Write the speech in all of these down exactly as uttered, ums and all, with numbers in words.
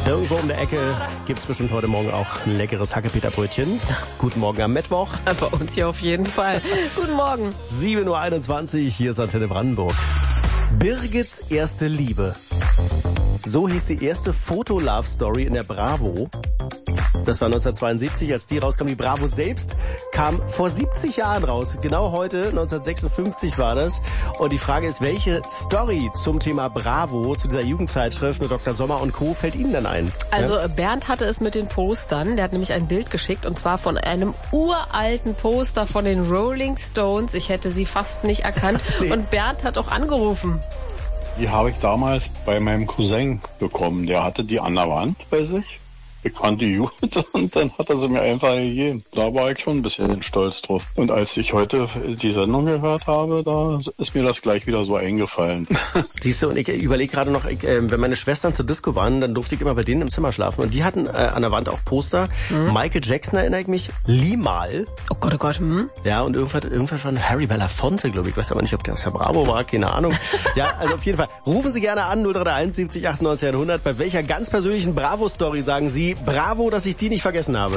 Irgendwo um der Ecke gibt's bestimmt heute Morgen auch ein leckeres Hackepeterbrötchen. Guten Morgen am Mittwoch. Bei uns hier auf jeden Fall. Guten Morgen. sieben Uhr einundzwanzig, hier ist Antenne Brandenburg. Birgits erste Liebe. So hieß die erste Foto-Love-Story in der Bravo. Das war neunzehnhundertzweiundsiebzig, als die rauskam. Die Bravo selbst kam vor siebzig Jahren raus. Genau heute, neunzehnhundertsechsundfünfzig war das. Und die Frage ist, welche Story zum Thema Bravo, zu dieser Jugendzeitschrift mit Doktor Sommer und Co. fällt Ihnen denn ein? Also ja? Bernd hatte es mit den Postern. Der hat nämlich ein Bild geschickt, und zwar von einem uralten Poster von den Rolling Stones. Ich hätte sie fast nicht erkannt. Nee. Und Bernd hat auch angerufen. Die habe ich damals bei meinem Cousin bekommen. Der hatte die an der Wand bei sich. Ich fand die gut und dann hat er sie mir einfach gegeben. Da war ich schon ein bisschen stolz drauf. Und als ich heute die Sendung gehört habe, da ist mir das gleich wieder so eingefallen. Siehst du, und ich überlege gerade noch, ich, äh, wenn meine Schwestern zur Disco waren, dann durfte ich immer bei denen im Zimmer schlafen. Und die hatten äh, an der Wand auch Poster. Mhm. Michael Jackson, erinnere ich mich, Limal. Oh Gott, oh Gott. Hm? Ja, und irgendwas, irgendwas von Harry Belafonte, glaube ich. Ich weiß aber nicht, ob der aus der Bravo war, keine Ahnung. Ja, also auf jeden Fall. Rufen Sie gerne an, null drei eins siebzig achtundneunzig hundert. Bei welcher ganz persönlichen Bravo-Story sagen Sie, bravo, dass ich die nicht vergessen habe?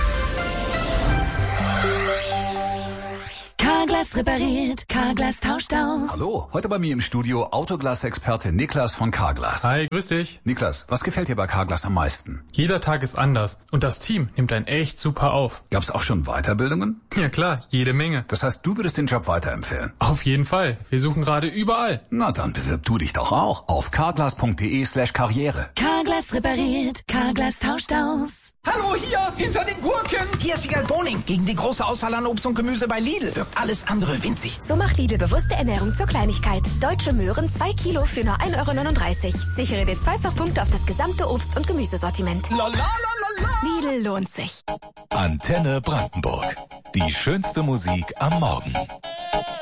Carglass repariert, Carglass tauscht aus. Hallo, heute bei mir im Studio Autoglas-Experte Niklas von Carglass. Hi, grüß dich. Niklas, was gefällt dir bei Carglass am meisten? Jeder Tag ist anders und das Team nimmt einen echt super auf. Gab's auch schon Weiterbildungen? Ja klar, jede Menge. Das heißt, du würdest den Job weiterempfehlen? Auf jeden Fall. Wir suchen gerade überall. Na dann bewirb du dich doch auch auf carglass.de slash karriere. Carglass repariert, Carglass tauscht aus. Hallo, hier, hinter den Gurken. Hier ist Wiegald Boning. Gegen die große Auswahl an Obst und Gemüse bei Lidl wirkt alles andere winzig. So macht Lidl bewusste Ernährung zur Kleinigkeit. Deutsche Möhren, zwei Kilo für nur ein Euro neununddreißig. Sichere dir Zweifachpunkte auf das gesamte Obst- und Gemüsesortiment. La, la, la, la, la. Lidl lohnt sich. Antenne Brandenburg. Die schönste Musik am Morgen.